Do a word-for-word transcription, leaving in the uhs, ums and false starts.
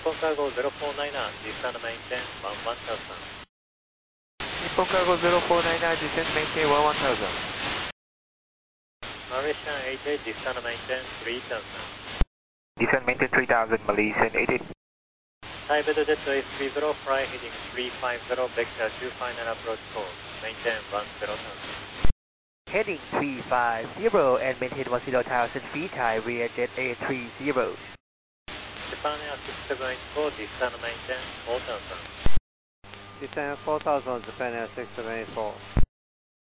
Nippon Cargo zero four nine er, descend maintain one one thousand. Nippon Cargo zero four nine er, descend maintain one one thousand. Malaysian eight eight, descend maintain three thousand. Descend maintain three thousand, Malaysian eight eight. Thai Better Jet A three zero, fly heading three five zero, vector two five nine approach course, maintain one zero thousand. Heading three five zero and maintain one zero thousand feet, Thai Rear Jet A three zero. Japan Air six seven eight four, descend maintain four thousand. Descend four thousand, Japan Air six seven eight four.